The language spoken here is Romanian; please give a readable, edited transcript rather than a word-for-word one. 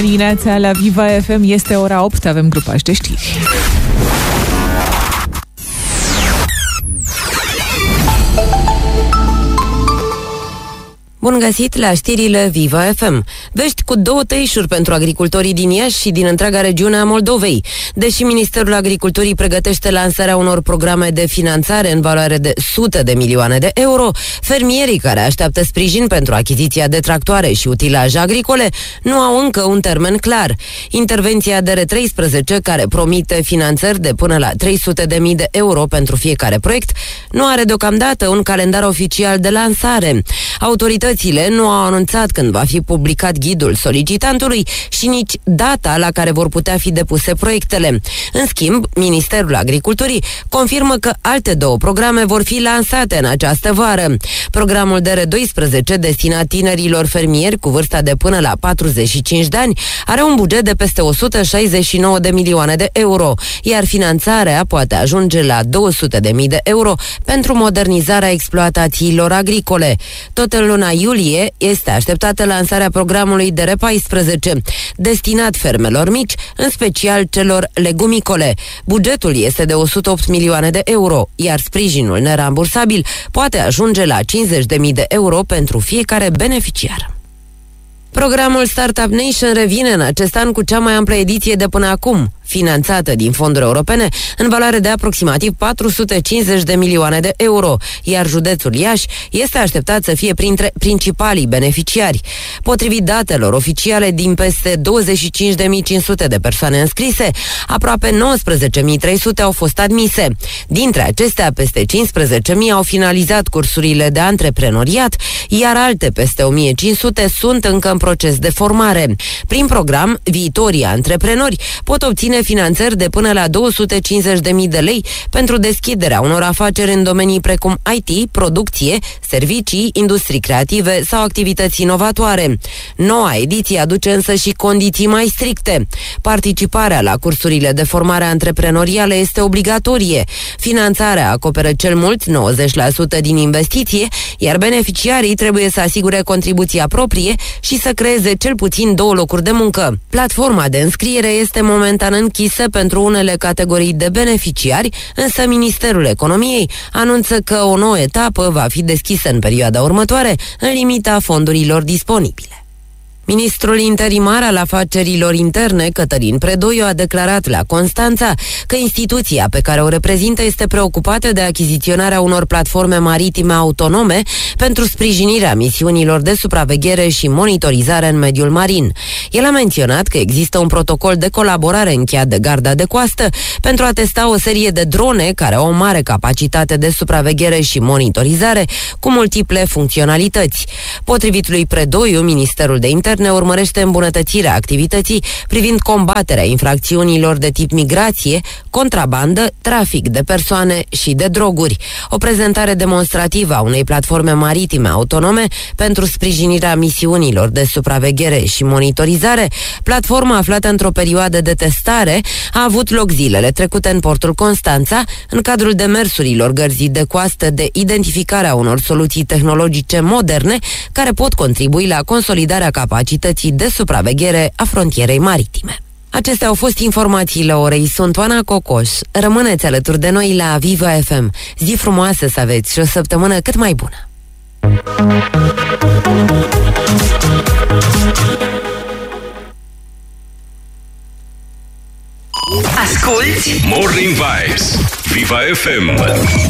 Dimineața la Viva FM este ora 8, avem grupaj de știri. Bun găsit la știrile Viva FM. Vești cu 2 tăișuri pentru agricultorii din Iași și din întreaga regiune a Moldovei. Deși Ministerul Agriculturii pregătește lansarea unor programe de finanțare în valoare de sute de milioane de euro, fermierii care așteaptă sprijin pentru achiziția de tractoare și utilaje agricole nu au încă un termen clar. Intervenția DR13, care promite finanțări de până la 300.000 de euro pentru fiecare proiect, nu are deocamdată un calendar oficial de lansare. Autoritățile nu au anunțat când va fi publicat ghidul solicitantului și nici data la care vor putea fi depuse proiectele. În schimb, Ministerul Agriculturii confirmă că alte 2 programe vor fi lansate în această vară. Programul DR12, destinat tinerilor fermieri cu vârsta de până la 45 de ani, are un buget de peste 169 de milioane de euro, iar finanțarea poate ajunge la 200.000 de euro pentru modernizarea exploatațiilor agricole. Tot în luna iulie este așteptată lansarea programului DR14, destinat fermelor mici, în special celor legumicole. Bugetul este de 108 milioane de euro, iar sprijinul nerambursabil poate ajunge la 50.000 de euro pentru fiecare beneficiar. Programul Startup Nation revine în acest an cu cea mai amplă ediție de până acum, finanțată din fonduri europene în valoare de aproximativ 450 de milioane de euro, iar județul Iași este așteptat să fie printre principalii beneficiari. Potrivit datelor oficiale, din peste 25.500 de persoane înscrise, aproape 19.300 au fost admise. Dintre acestea, peste 15.000 au finalizat cursurile de antreprenoriat, iar alte peste 1.500 sunt încă în proces de formare. Prin program, viitorii antreprenori pot obține finanțări de până la 250.000 de lei pentru deschiderea unor afaceri în domenii precum IT, producție, servicii, industrii creative sau activități inovatoare. Noua ediție aduce însă și condiții mai stricte. Participarea la cursurile de formare antreprenorială este obligatorie. Finanțarea acoperă cel mult 90% din investiție, iar beneficiarii trebuie să asigure contribuția proprie și să creeze cel puțin 2 locuri de muncă. Platforma de înscriere este momentan închisă pentru unele categorii de beneficiari, însă Ministerul Economiei anunță că o nouă etapă va fi deschisă în perioada următoare, în limita fondurilor disponibile. Ministrul interimar al afacerilor interne, Cătălin Predoiu, a declarat la Constanța că instituția pe care o reprezintă este preocupată de achiziționarea unor platforme maritime autonome pentru sprijinirea misiunilor de supraveghere și monitorizare în mediul marin. El a menționat că există un protocol de colaborare încheiat de Garda de Coastă pentru a testa o serie de drone care au o mare capacitate de supraveghere și monitorizare cu multiple funcționalități. Potrivit lui Predoiu, Ministerul de Interne urmărește îmbunătățirea activității privind combaterea infracțiunilor de tip migrație, contrabandă, trafic de persoane și de droguri. O prezentare demonstrativă a unei platforme maritime autonome pentru sprijinirea misiunilor de supraveghere și monitorizare, platforma aflată într-o perioadă de testare, a avut loc zilele trecute în portul Constanța, în cadrul demersurilor Gărzii de Coastă de identificare a unor soluții tehnologice moderne care pot contribui la consolidarea capacității de supraveghere a frontierei maritime. Acestea au fost informațiile orei. Sunt Oana Cocoș. Rămâneți alături de noi la Viva FM. Zi frumoasă să aveți și o săptămână cât mai bună. Asculți Morning Vibes, Viva FM.